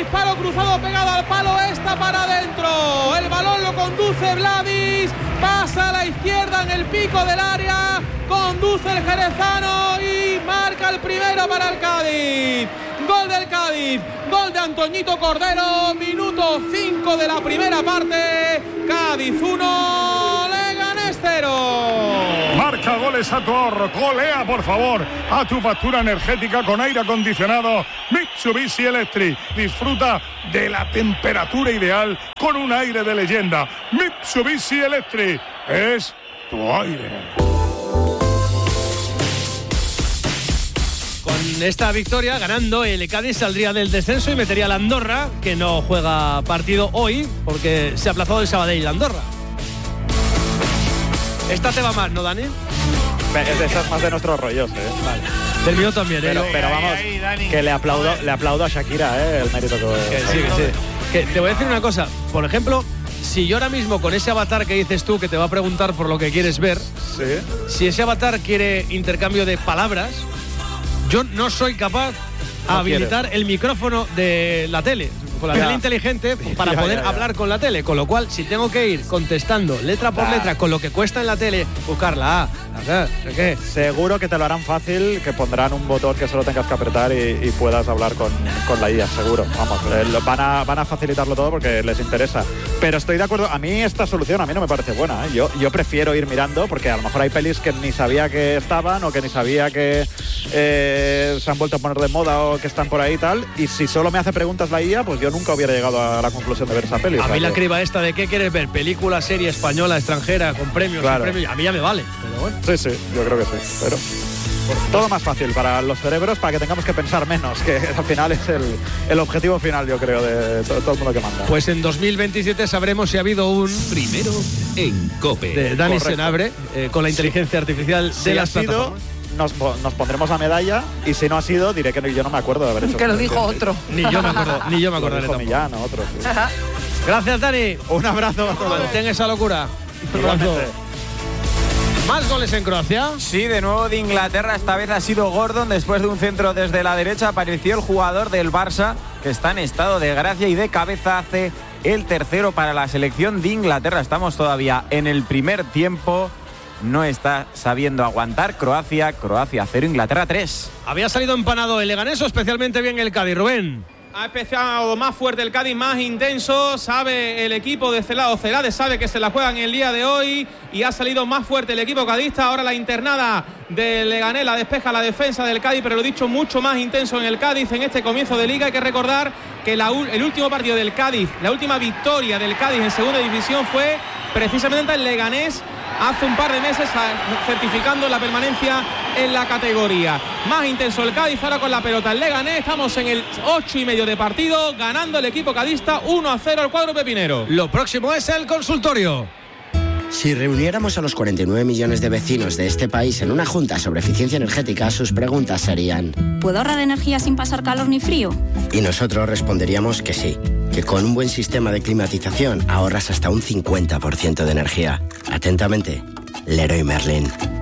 disparo cruzado pegado al palo, está para adentro. El balón lo conduce Vladić, pasa a la izquierda en el pico del área, conduce el jerezano y marca el primero para el Cádiz. Gol del Cádiz, gol de Antoñito Cordero, minuto 5 de la primera parte. Cádiz 1, Leganés 0. Marca goles a tu ahorro, golea por favor a tu factura energética con aire acondicionado Mitsubishi Electric. Disfruta de la temperatura ideal con un aire de leyenda. Mitsubishi Electric es tu aire. Con esta victoria, ganando, el Cádiz saldría del descenso y metería a la Andorra, que no juega partido hoy porque se ha aplazado el Sabadell Andorra. Esta te va más, ¿no, Dani? Esa es más de nuestros rollos, Vale. Del mío también, pero vamos, que le aplaudo a Shakira, el mérito que sí. Que te voy a decir una cosa. Por ejemplo, si yo ahora mismo con ese avatar que dices tú, que te va a preguntar por lo que quieres ver, sí. Si ese avatar quiere intercambio de palabras, yo no soy capaz de habilitar el micrófono de la tele, con la tele inteligente, para poder hablar con la tele. Con lo cual, si tengo que ir contestando letra por letra con lo que cuesta en la tele, buscar la A, no sé qué. Seguro que te lo harán fácil, que pondrán un botón que solo tengas que apretar y puedas hablar con la IA, seguro. Vamos, van a facilitarlo todo porque les interesa. Pero estoy de acuerdo, a mí esta solución a mí no me parece buena, ¿eh? Yo prefiero ir mirando, porque a lo mejor hay pelis que ni sabía que estaban o que ni sabía que se han vuelto a poner de moda o que están por ahí y tal, y si solo me hace preguntas la IA, pues yo nunca hubiera llegado a la conclusión de ver esa peli. A mí la criba esta de qué quieres ver, película, serie española, extranjera, con premios, claro. Sin premios, a mí ya me vale, pero bueno. Sí, yo creo que sí, pero todo más fácil para los cerebros, para que tengamos que pensar menos, que al final es el objetivo final, yo creo, de todo el mundo que manda. Pues en 2027 sabremos si ha habido un primero en COPE de Dani Senabre, con la inteligencia artificial de las plataformas. Nos pondremos la medalla, y si no ha sido, diré que yo no me acuerdo de haber hecho. Que lo dijo otro. Ni yo me acordaré tampoco. Millán, otro. Sí. Gracias, Dani. Un abrazo a todos. Mantén esa locura. ¿Más goles en Croacia? Sí, de nuevo de Inglaterra. Esta vez ha sido Gordon. Después de un centro desde la derecha apareció el jugador del Barça, que está en estado de gracia, y de cabeza hace el tercero para la selección de Inglaterra. Estamos todavía en el primer tiempo. No está sabiendo aguantar Croacia 0, Inglaterra 3. Había salido empanado el Leganés, especialmente bien el Cádiz, Rubén. Ha empezado más fuerte el Cádiz, más intenso. Sabe el equipo de Celades, sabe que se la juegan el día de hoy, y ha salido más fuerte el equipo cadista. Ahora la internada del Leganés la despeja la defensa del Cádiz, pero lo dicho, mucho más intenso en el Cádiz en este comienzo de liga. Hay que recordar que el último partido del Cádiz, la última victoria del Cádiz en segunda división fue precisamente el Leganés hace un par de meses, certificando la permanencia en la categoría. Más intenso el Cádiz ahora con la pelota. El Leganés, estamos en el 8:30 de partido, ganando el equipo cadista 1-0 al cuadro pepinero. Lo próximo es el consultorio. Si reuniéramos a los 49 millones de vecinos de este país en una junta sobre eficiencia energética, sus preguntas serían: ¿puedo ahorrar energía sin pasar calor ni frío? Y nosotros responderíamos que sí, que con un buen sistema de climatización ahorras hasta un 50% de energía. Atentamente, Leroy Merlin.